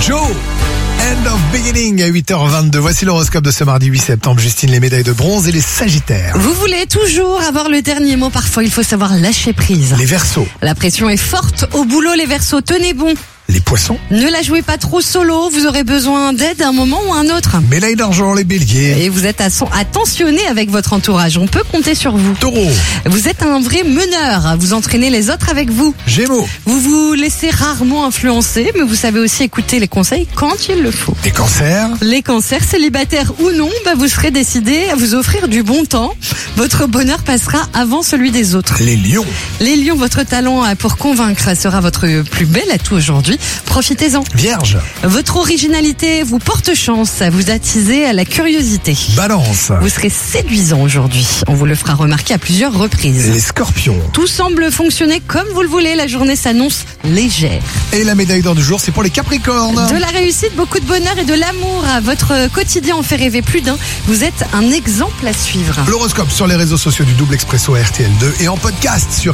Joe, End of Beginning à 8h22. Voici l'horoscope de ce mardi 8 septembre. Justine, les médailles de bronze et les sagittaires. Vous voulez toujours avoir le dernier mot, parfois il faut savoir lâcher prise. Les verseaux, La pression est forte au boulot, les Verseaux, tenez bon. les poissons, Ne la jouez pas trop solo, vous aurez besoin d'aide à un moment ou à un autre. médailles d'argent, les béliers, Et vous êtes attentionné avec votre entourage, on peut compter sur vous. taureaux, Vous êtes un vrai meneur, vous entraînez les autres avec vous. gémeaux, Vous vous laissez rarement influencer, mais vous savez aussi écouter les conseils quand il le faut. les cancers, Les cancers, célibataires ou non, vous serez décidé à vous offrir du bon temps. Votre bonheur passera avant celui des autres. les lions, Les lions, votre talent pour convaincre sera votre plus bel atout aujourd'hui. Profitez-en. vierges, Votre originalité vous porte chance, vous attisez à la curiosité. balance, Vous serez séduisant aujourd'hui. On vous le fera remarquer à plusieurs reprises. les scorpions. Tout semble fonctionner comme vous le voulez. La journée s'annonce légère. Et la médaille d'or du jour, c'est pour les capricornes. De la réussite, beaucoup de bonheur et de l'amour. Votre quotidien en fait rêver plus d'un. Vous êtes un exemple à suivre. L'horoscope sur les réseaux sociaux du Double Expresso RTL2 et en podcast sur